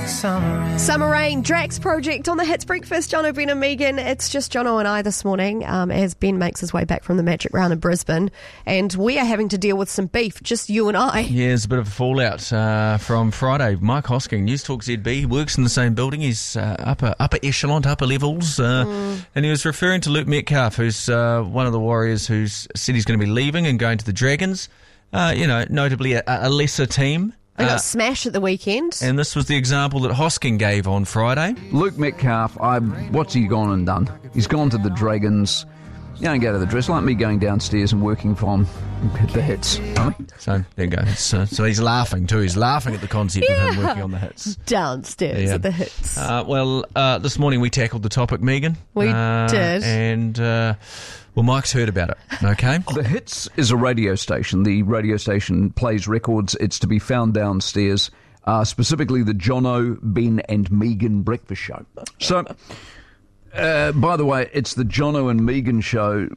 Summer Rain, Drax Project on the Hits Breakfast. Jono, Ben and Megan. It's just Jono and I this morning as Ben makes his way back from the Magic Round in Brisbane. And we are having to deal with some beef, just you and I. Yeah, there's a bit of a fallout from Friday. Mike Hosking, News Talk ZB, he works in the same building. He's upper echelon, upper levels. And he was referring to Luke Metcalf, who's one of the Warriors who's said he's going to be leaving and going to the Dragons. Notably a lesser team. They got smashed at the weekend. And this was the example that Hosking gave on Friday. Luke Metcalf, what's he gone and done? He's gone to the Dragons. You don't go to the dress like me going downstairs and working from the Hits. So there you go. So he's laughing too. He's laughing at the concept of him working on the Hits. Downstairs at the Hits. This morning we tackled the topic, Megan. We did. And... Well, Mike's heard about it, okay? The Hits is a radio station. The radio station plays records. It's to be found downstairs, specifically the Jono, Ben and Megan breakfast show. So, by the way, it's the Jono and Megan show